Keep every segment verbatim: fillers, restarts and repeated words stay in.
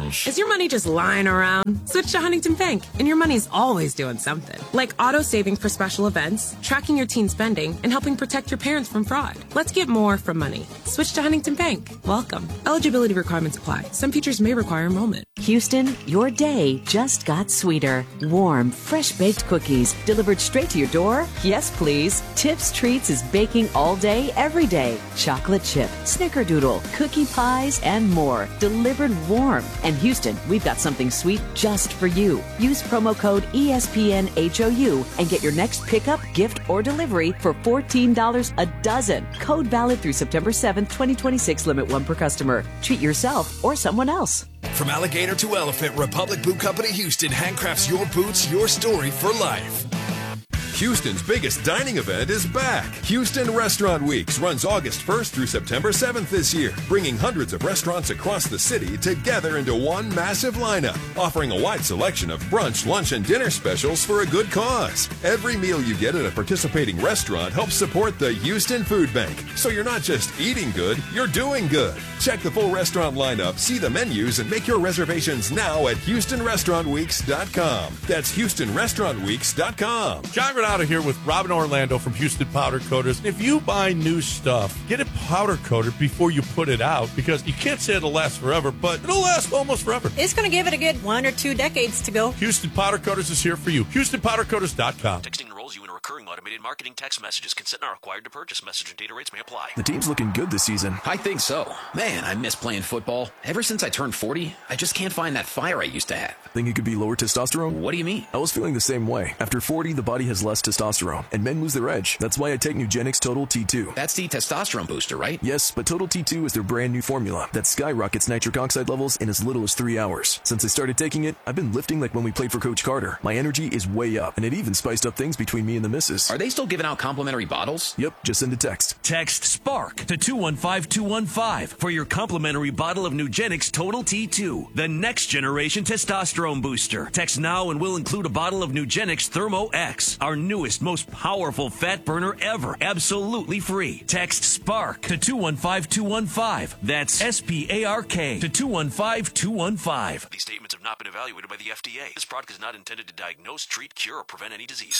Orange. Is your money just lying around? Switch to Huntington Bank, and your money's always doing something. Like auto-saving for special events, tracking your teen spending, and helping protect your parents from fraud. Let's get more from money. Switch to Huntington Bank. Welcome. Eligibility requirements apply. Some features may require enrollment. Houston, your day just got sweeter. Warm, fresh-baked cookies delivered straight to your door? Yes, please. Tips Treats is baking all day, every day. Chocolate chip, snickerdoodle, cookie pies, and more. Delivered warm. And Houston, we've got something sweet just for you. Use promo code E S P N H O U and get your next pickup, gift, or delivery for fourteen dollars a dozen. Code valid through September seventh, twenty twenty-six. Limit one per customer. Treat yourself or someone else. From alligator to elephant, Republic Boot Company Houston handcrafts your boots, your story for life. Houston's biggest dining event is back. Houston Restaurant Weeks runs August first through September seventh this year, bringing hundreds of restaurants across the city together into one massive lineup, offering a wide selection of brunch, lunch, and dinner specials for a good cause. Every meal you get at a participating restaurant helps support the Houston Food Bank, so you're not just eating good, you're doing good. Check the full restaurant lineup, see the menus, and make your reservations now at Houston Restaurant Weeks dot com. That's Houston Restaurant Weeks dot com. John out of here with Robin Orlando from Houston Powder Coaters. If you buy new stuff, get it powder coated before you put it out, because you can't say it'll last forever, but it'll last almost forever. It's going to give it a good one or two decades to go. Houston Powder Coaters is here for you. Houston Powder Coaters dot com. Texting enrolls you in a recurring automated marketing text messages. Consent not required to purchase. Message and data rates may apply. The team's looking good this season. I think so. Man, I miss playing football. Ever since I turned forty, I just can't find that fire I used to have. Think it could be lower testosterone? What do you mean? I was feeling the same way. After forty, the body has less testosterone, and men lose their edge. That's why I take Nugenix Total T two. That's the testosterone booster, right? Yes, but Total T two is their brand new formula that skyrockets nitric oxide levels in as little as three hours. Since I started taking it, I've been lifting like when we played for Coach Carter. My energy is way up, and it even spiced up things between me and the missus. Are they still giving out complimentary bottles? Yep, just send a text. Text SPARK to two one five two one five for your complimentary bottle of Nugenix Total T two, the next generation testosterone booster. Text now and we'll include a bottle of Nugenix Thermo X, our newest, most powerful fat burner ever, absolutely free. Text SPARK to two one five two one five. That's S P A R K to two one five two one five. These statements have not been evaluated by the F D A. This product is not intended to diagnose, treat, cure, or prevent any disease.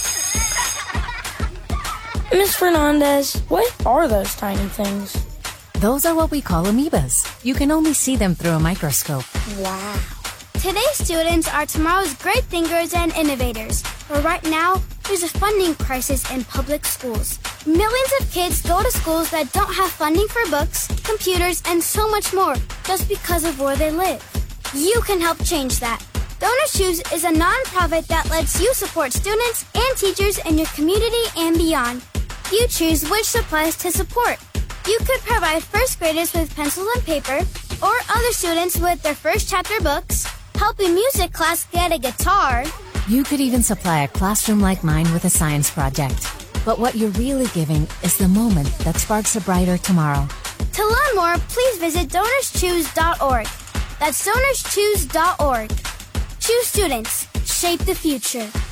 Miss Fernandez, what are those tiny things? Those are what we call amoebas. You can only see them through a microscope. Wow. Today's students are tomorrow's great thinkers and innovators. But right now, there's a funding crisis in public schools. Millions of kids go to schools that don't have funding for books, computers, and so much more just because of where they live. You can help change that. Donors Choose is a nonprofit that lets you support students and teachers in your community and beyond. You choose which supplies to support. You could provide first graders with pencils and paper, or other students with their first chapter books, help a music class get a guitar. You could even supply a classroom like mine with a science project. But what you're really giving is the moment that sparks a brighter tomorrow. To learn more, please visit donors choose dot org. That's donors choose dot org. Choose students. Shape the future.